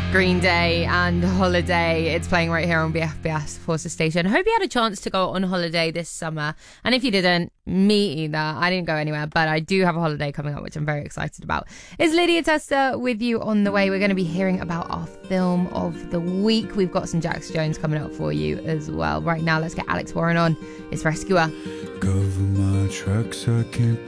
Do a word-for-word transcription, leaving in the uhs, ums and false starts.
Green Day and Holiday. It's playing right here on B F B S Forces Station. I hope you had a chance to go on holiday this summer. And if you didn't, me either. I didn't go anywhere, but I do have a holiday coming up, which I'm very excited about. It's Lydia Tester with you on the way. We're going to be hearing about our film of the week. We've got some Jax Jones coming up for you as well. Right now, let's get Alex Warren on. It's Rescuer. Cover my tracks, I can't